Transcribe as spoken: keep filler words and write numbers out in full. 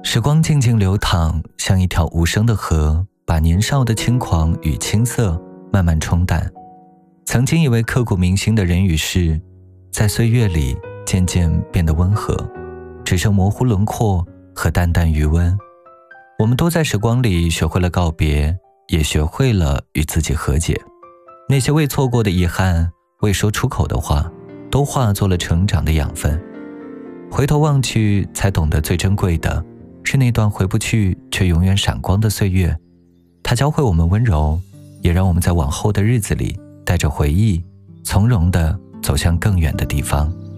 时光静静流淌，像一条无声的河，把年少的轻狂与青涩慢慢冲淡。曾经以为刻骨铭心的人与事，在岁月里渐渐变得温和，只剩模糊轮廓和淡淡余温。我们都在时光里学会了告别，也学会了与自己和解。那些未错过的遗憾，未说出口的话，都化作了成长的养分。回头望去，才懂得最珍贵的是那段回不去却永远闪光的岁月。它教会我们温柔，也让我们在往后的日子里带着回忆，从容地走向更远的地方。